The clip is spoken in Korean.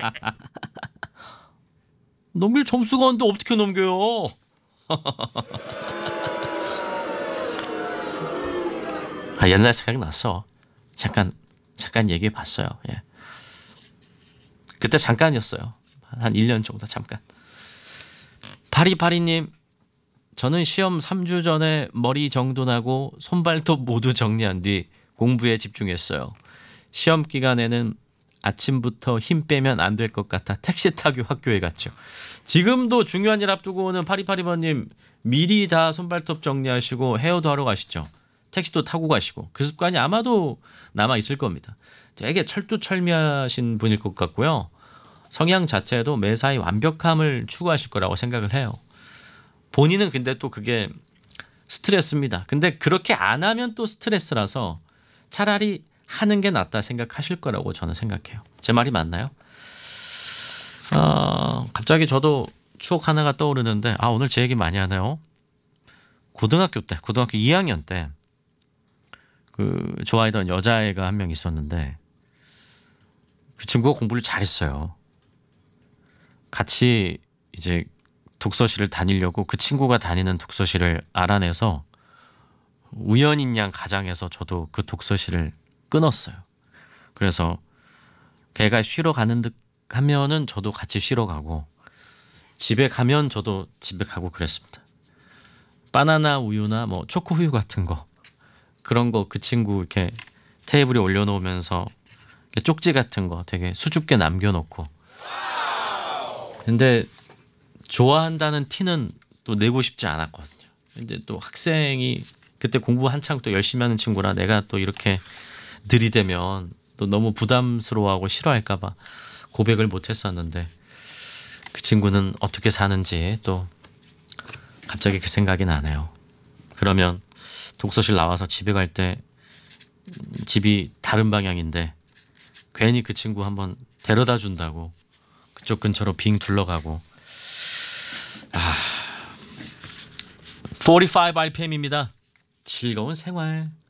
넘길 점수가 없는데 어떻게 넘겨요? 옛날 생각 났어. 잠깐 얘기해 봤어요. 예. 그때 잠깐이었어요. 한 1년 정도 잠깐. 파리파리님, 저는 시험 3주 전에 머리 정돈하고 손발톱 모두 정리한 뒤 공부에 집중했어요. 시험 기간에는 아침부터 힘 빼면 안 될 것 같아 택시 타고 학교에 갔죠. 지금도 중요한 일 앞두고 오는 파리파리버님, 미리 다 손발톱 정리하시고 헤어도 하러 가시죠. 택시도 타고 가시고 그 습관이 아마도 남아 있을 겁니다. 되게 철두철미하신 분일 것 같고요. 성향 자체도 매사에 완벽함을 추구하실 거라고 생각을 해요. 본인은 근데 또 그게 스트레스입니다. 근데 그렇게 안 하면 또 스트레스라서 차라리 하는 게 낫다 생각하실 거라고 저는 생각해요. 제 말이 맞나요? 갑자기 저도 추억 하나가 떠오르는데 오늘 제 얘기 많이 하네요. 고등학교 2학년 때 그 좋아하던 여자애가 한 명 있었는데 그 친구가 공부를 잘했어요. 같이 이제 독서실을 다니려고 그 친구가 다니는 독서실을 알아내서 우연인 양 가장해서 저도 그 독서실을 끊었어요. 그래서 걔가 쉬러 가는 듯 하면은 저도 같이 쉬러 가고 집에 가면 저도 집에 가고 그랬습니다. 바나나 우유나 뭐 초코 우유 같은 거 그런 거 그 친구 이렇게 테이블에 올려놓으면서 쪽지 같은 거 되게 수줍게 남겨놓고 근데 좋아한다는 티는 또 내고 싶지 않았거든요. 이제 또 학생이 그때 공부 한창 또 열심히 하는 친구라 내가 또 이렇게 들이대면 또 너무 부담스러워하고 싫어할까 봐 고백을 못 했었는데 그 친구는 어떻게 사는지 또 갑자기 그 생각이 나네요. 그러면 독서실 나와서 집에 갈 때 집이 다른 방향인데 괜히 그 친구 한번 데려다 준다고 그쪽 근처로 빙 둘러가고 45 RPM입니다. 즐거운 생활.